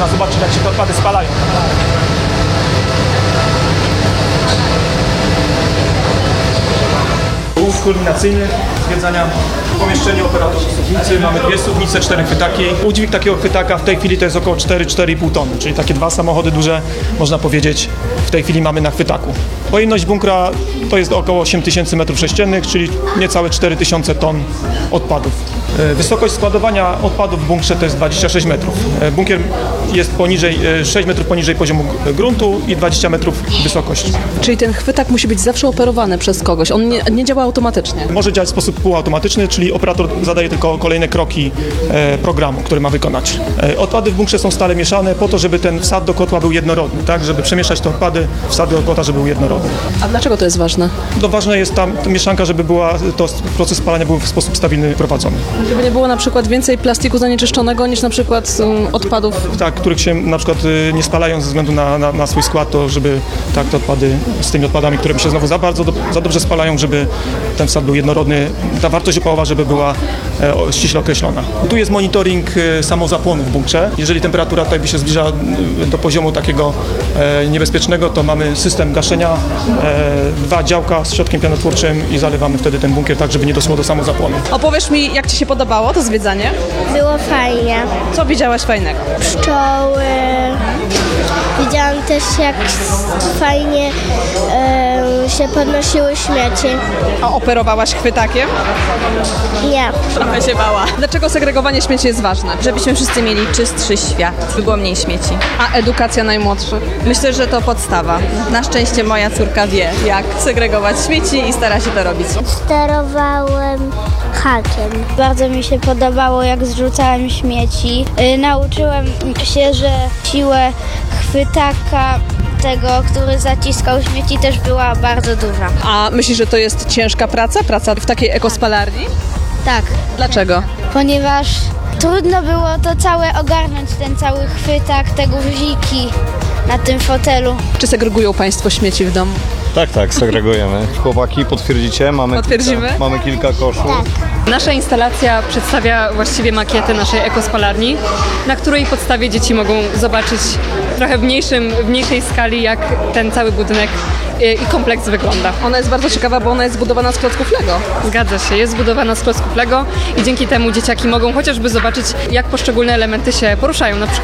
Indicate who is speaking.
Speaker 1: Można zobaczyć, jak się te odpady spalają. Punkt kulminacyjny zwiedzania pomieszczenia operatorów suwnicy. Mamy 2 suwnice, 4 chwytaki. Udźwig takiego chwytaka w tej chwili to jest około 4-4,5 tony, czyli takie 2 samochody duże, można powiedzieć, w tej chwili mamy na chwytaku. Pojemność bunkra to jest około 8000 m3, czyli niecałe 4000 ton odpadów. Wysokość składowania odpadów w bunkrze to jest 26 metrów. Bunkier jest poniżej, 6 metrów poniżej poziomu gruntu i 20 metrów wysokość.
Speaker 2: Czyli ten chwytak musi być zawsze operowany przez kogoś, on nie działa automatycznie.
Speaker 1: Może działać w sposób półautomatyczny, czyli operator zadaje tylko kolejne kroki programu, który ma wykonać. Odpady w bunkrze są stale mieszane po to, żeby ten wsad do kotła był jednorodny, tak? Żeby przemieszać te odpady, wsad do kotła, żeby był jednorodny.
Speaker 2: A dlaczego to jest ważne?
Speaker 1: No, ważne jest ta mieszanka, żeby proces spalania był w sposób stabilny prowadzony.
Speaker 2: Żeby nie było na przykład więcej plastiku zanieczyszczonego niż na przykład odpadów.
Speaker 1: Tak, których się na przykład nie spalają ze względu na swój skład, to żeby tak te odpady z tymi odpadami, które się znowu za dobrze spalają, żeby ten wsad był jednorodny, ta wartość opałowa, żeby była ściśle określona. Tu jest monitoring samozapłonu w bunkrze. Jeżeli temperatura tutaj by się zbliża do poziomu takiego niebezpiecznego, to mamy system gaszenia, 2 działka z środkiem pianotwórczym i zalewamy wtedy ten bunkier tak, żeby nie doszło do samozapłonu.
Speaker 2: Opowiesz mi, jak Ci się podobało to zwiedzanie?
Speaker 3: Było fajnie.
Speaker 2: Co widziałaś fajnego?
Speaker 3: Pszczoły. Widziałam też, jak fajnie się podnosiły śmieci.
Speaker 2: A operowałaś chwytakiem?
Speaker 3: Nie.
Speaker 2: Trochę się bała. Dlaczego segregowanie śmieci jest ważne?
Speaker 4: Żebyśmy wszyscy mieli czystszy świat, by było mniej śmieci.
Speaker 2: A edukacja najmłodszych?
Speaker 4: Myślę, że to podstawa. Na szczęście moja córka wie, jak segregować śmieci i stara się to robić.
Speaker 3: Sterowałem hakiem. Bardzo mi się podobało, jak zrzucałem śmieci. Nauczyłem się, że siłę chwytaka tego, który zaciskał śmieci, też była bardzo duża.
Speaker 2: A myślisz, że to jest ciężka praca? Praca w takiej ekospalarni?
Speaker 3: Tak,
Speaker 2: Dlaczego?
Speaker 3: ponieważ trudno było to całe ogarnąć, ten cały chwytak, te guziki na tym fotelu.
Speaker 2: Czy segregują Państwo śmieci w domu?
Speaker 5: Tak, segregujemy. Chłopaki, potwierdzicie?
Speaker 2: Potwierdzimy?
Speaker 5: Mamy kilka koszów.
Speaker 6: Nasza instalacja przedstawia właściwie makietę naszej ekospalarni, na której podstawie dzieci mogą zobaczyć trochę w mniejszej skali, jak ten cały budynek i kompleks wygląda.
Speaker 2: Ona jest bardzo ciekawa, bo ona jest zbudowana z klocków Lego.
Speaker 6: Zgadza się, jest zbudowana z klocków Lego i dzięki temu dzieciaki mogą chociażby zobaczyć, jak poszczególne elementy się poruszają. Na przykład